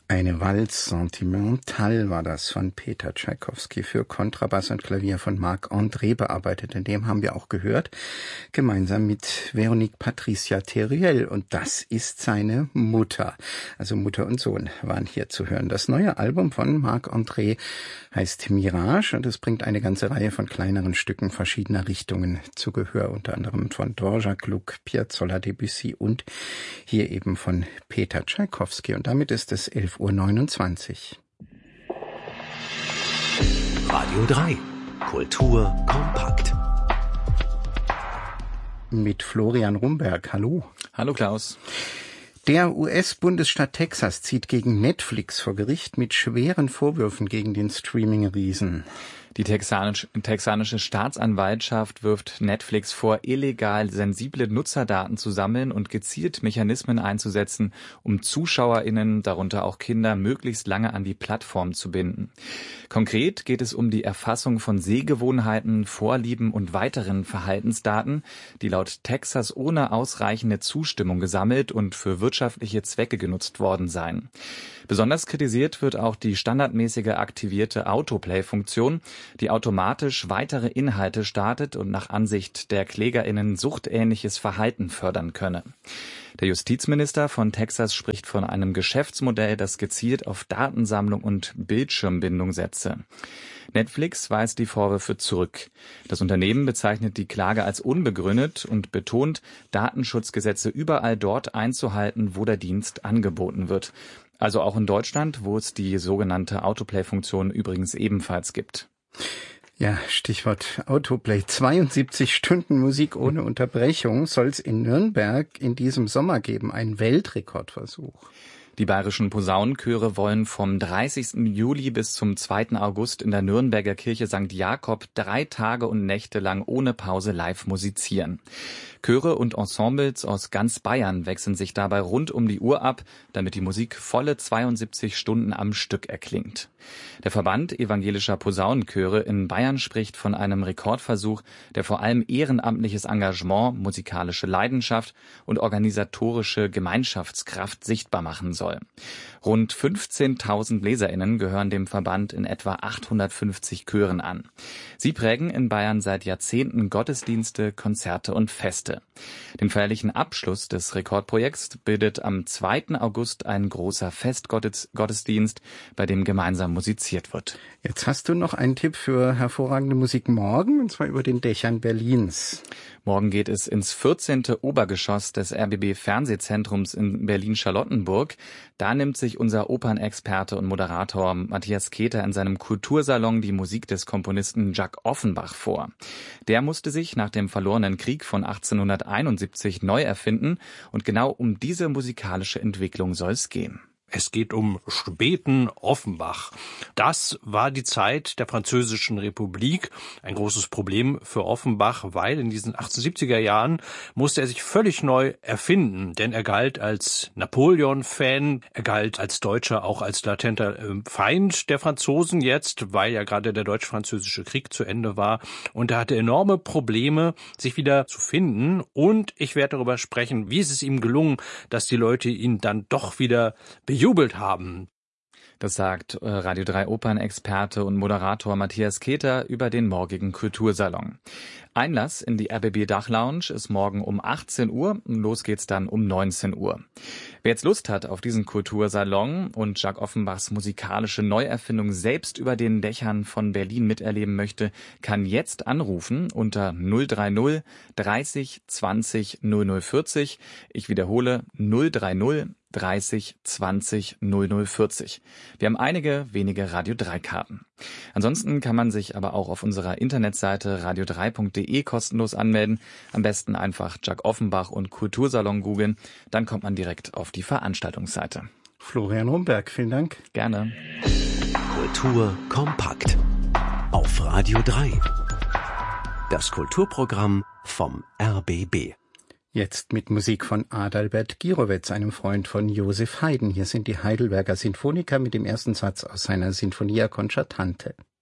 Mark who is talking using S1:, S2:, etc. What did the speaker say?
S1: Eine Valse sentimentale war das von Peter Tschaikowski für Kontrabass und Klavier von Marc-André bearbeitet. In dem haben wir auch gehört, gemeinsam mit Véronique Patricia Teriel. Und das ist seine Mutter. Also Mutter und Sohn waren hier zu hören. Das neue Album von Marc-André heißt Mirage und es bringt eine ganze Reihe von kleineren Stücken verschiedener Richtungen zu Gehör, unter anderem von Dvorak, Gluck, Piazzolla, Debussy und hier eben von Peter Tschaikowski. Und damit ist es 11:29 Uhr.
S2: Radio 3. Kultur kompakt.
S1: Mit Florian Rumberg. Hallo.
S3: Hallo Klaus.
S1: Der US-Bundesstaat Texas zieht gegen Netflix vor Gericht mit schweren Vorwürfen gegen den Streaming-Riesen.
S3: Die texanische Staatsanwaltschaft wirft Netflix vor, illegal sensible Nutzerdaten zu sammeln und gezielt Mechanismen einzusetzen, um ZuschauerInnen, darunter auch Kinder, möglichst lange an die Plattform zu binden. Konkret geht es um die Erfassung von Sehgewohnheiten, Vorlieben und weiteren Verhaltensdaten, die laut Texas ohne ausreichende Zustimmung gesammelt und für wirtschaftliche Zwecke genutzt worden seien. Besonders kritisiert wird auch die standardmäßige aktivierte Autoplay-Funktion, die automatisch weitere Inhalte startet und nach Ansicht der KlägerInnen suchtähnliches Verhalten fördern könne. Der Justizminister von Texas spricht von einem Geschäftsmodell, das gezielt auf Datensammlung und Bildschirmbindung setze. Netflix weist die Vorwürfe zurück. Das Unternehmen bezeichnet die Klage als unbegründet und betont, Datenschutzgesetze überall dort einzuhalten, wo der Dienst angeboten wird. Also auch in Deutschland, wo es die sogenannte Autoplay-Funktion übrigens ebenfalls gibt.
S1: Ja, Stichwort Autoplay. 72 Stunden Musik ohne Unterbrechung soll es in Nürnberg in diesem Sommer geben. Ein Weltrekordversuch.
S3: Die bayerischen Posaunenchöre wollen vom 30. Juli bis zum 2. August in der Nürnberger Kirche St. Jakob 3 Tage und Nächte lang ohne Pause live musizieren. Chöre und Ensembles aus ganz Bayern wechseln sich dabei rund um die Uhr ab, damit die Musik volle 72 Stunden am Stück erklingt. Der Verband evangelischer Posaunenchöre in Bayern spricht von einem Rekordversuch, der vor allem ehrenamtliches Engagement, musikalische Leidenschaft und organisatorische Gemeinschaftskraft sichtbar machen soll. Rund 15.000 LeserInnen gehören dem Verband in etwa 850 Chören an. Sie prägen in Bayern seit Jahrzehnten Gottesdienste, Konzerte und Feste. Den feierlichen Abschluss des Rekordprojekts bildet am 2. August ein großer Festgottesdienst, bei dem gemeinsam musiziert wird.
S1: Jetzt hast du noch einen Tipp für hervorragende Musik morgen, und zwar über den Dächern Berlins.
S3: Morgen geht es ins 14. Obergeschoss des RBB Fernsehzentrums in Berlin-Charlottenburg. Da nimmt sich unser Opernexperte und Moderator Matthias Keter in seinem Kultursalon die Musik des Komponisten Jacques Offenbach vor. Der musste sich nach dem verlorenen Krieg von 1871 neu erfinden und genau um diese musikalische Entwicklung soll es gehen.
S4: Es geht um späten Offenbach. Das war die Zeit der Französischen Republik. Ein großes Problem für Offenbach, weil in diesen 1870er Jahren musste er sich völlig neu erfinden. Denn er galt als Napoleon-Fan, er galt als Deutscher auch als latenter Feind der Franzosen jetzt, weil ja gerade der Deutsch-Französische Krieg zu Ende war. Und er hatte enorme Probleme, sich wieder zu finden. Und ich werde darüber sprechen, wie ist es ihm gelungen, dass die Leute ihn dann doch wieder bejubelt haben.
S3: Das sagt Radio 3 Opernexperte und Moderator Matthias Keter über den morgigen Kultursalon. Einlass in die RBB Dachlounge ist morgen um 18 Uhr, los geht's dann um 19 Uhr. Wer jetzt Lust hat auf diesen Kultursalon und Jacques Offenbachs musikalische Neuerfindung selbst über den Dächern von Berlin miterleben möchte, kann jetzt anrufen unter 030 30 20 0040. Ich wiederhole 030 30 20 0040. Wir haben einige wenige Radio 3 Karten. Ansonsten kann man sich aber auch auf unserer Internetseite radio3.de kostenlos anmelden. Am besten einfach Jacques Offenbach und Kultursalon googeln, dann kommt man direkt auf die Veranstaltungsseite.
S1: Florian Rumberg, vielen Dank.
S3: Gerne.
S2: Kultur kompakt auf Radio 3. Das Kulturprogramm vom RBB.
S1: Jetzt mit Musik von Adalbert Gierowetz, einem Freund von Joseph Haydn. Hier sind die Heidelberger Sinfoniker mit dem ersten Satz aus seiner Sinfonia Concertante.